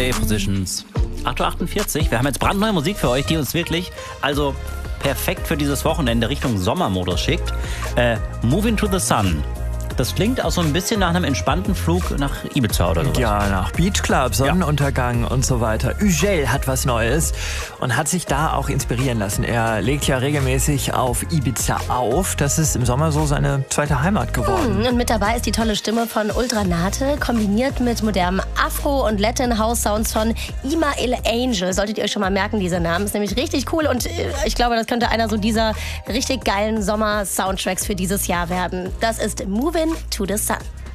DJ Positions. 8.48 Uhr. Wir haben jetzt brandneue Musik für euch, die uns wirklich, also perfekt für dieses Wochenende Richtung Sommermodus schickt. Moving to the Sun. Das klingt auch so ein bisschen nach einem entspannten Flug nach Ibiza oder sowas. Ja, nach Beachclub, Sonnenuntergang und so weiter. Ugel hat was Neues und hat sich da auch inspirieren lassen. Er legt ja regelmäßig auf Ibiza auf. Das ist im Sommer so seine zweite Heimat geworden. Und mit dabei ist die tolle Stimme von Ultranate, kombiniert mit modernem Afro- und Latin-House-Sounds von Ima El Angel. Solltet ihr euch schon mal merken, dieser Name ist nämlich richtig cool und ich glaube, das könnte einer so dieser richtig geilen Sommer-Soundtracks für dieses Jahr werden. Das ist Moving to the Sun.